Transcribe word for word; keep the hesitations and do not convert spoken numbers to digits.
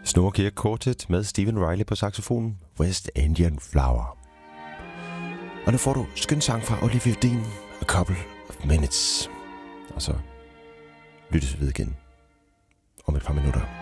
Snorre Quartet med Stephen Riley på saxofonen, West Indian Flower. Og nu får du skøn sang fra Olivia Dean, A Couple of Minutes. Og så lyttes vi ved igen om et par minutter.